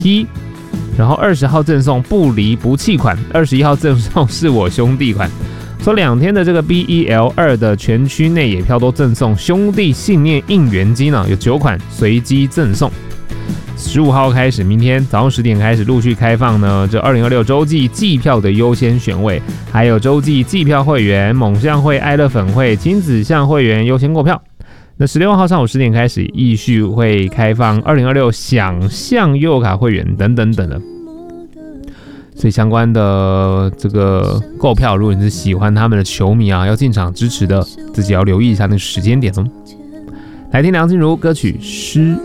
1，然后20号赠送不离不弃款，21号赠送是我兄弟款。说2天的这个 BEL2 的全区内野票都赠送兄弟信念应援机呢，有9款随机赠送。15号开始，明天早上10点开始陆续开放呢，这2026洲际季票的优先选位，还有洲际季票会员、猛象会、爱乐粉会、亲子象会员优先购票。那16号上午10点开始，继续会开放2026想象悠游卡会员等等等的。所以相关的这个购票，如果你是喜欢他们的球迷啊，要进场支持的，自己要留意一下那个时间点哦。来听梁静茹歌曲《诗》。